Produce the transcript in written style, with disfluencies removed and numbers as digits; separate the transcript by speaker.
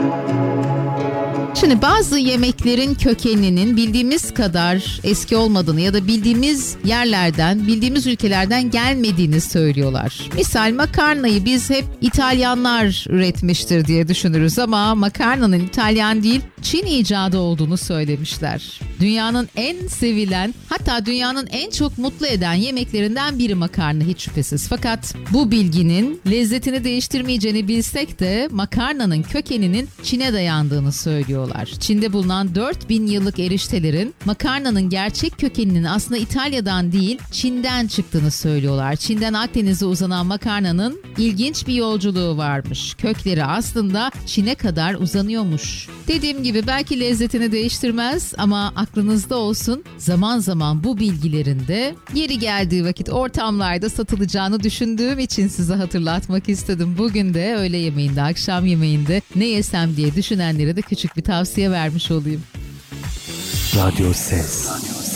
Speaker 1: Şimdi bazı yemeklerin kökeninin bildiğimiz kadar eski olmadığını ya da bildiğimiz yerlerden, bildiğimiz ülkelerden gelmediğini söylüyorlar. Misal makarnayı biz hep İtalyanlar üretmiştir diye düşünürüz ama makarnanın İtalyan değil, Çin icadı olduğunu söylemişler. Dünyanın en sevilen, hatta dünyanın en çok mutlu eden yemeklerinden biri makarna hiç şüphesiz. Fakat bu bilginin lezzetini değiştirmeyeceğini bilsek de makarnanın kökeninin Çin'e dayandığını söylüyorlar. Çin'de bulunan 4000 yıllık eriştelerin makarnanın gerçek kökeninin aslında İtalya'dan değil Çin'den çıktığını söylüyorlar. Çin'den Akdeniz'e uzanan makarnanın ilginç bir yolculuğu varmış. Kökleri aslında Çin'e kadar uzanıyormuş. Dediğim gibi belki lezzetini değiştirmez ama aklınızda olsun, zaman zaman bu bilgilerin de yeri geldiği vakit ortamlarda satılacağını düşündüğüm için size hatırlatmak istedim. Bugün de öğle yemeğinde, akşam yemeğinde ne yesem diye düşünenlere de küçük bir tavsiye vermiş olayım.
Speaker 2: Radyo Ses.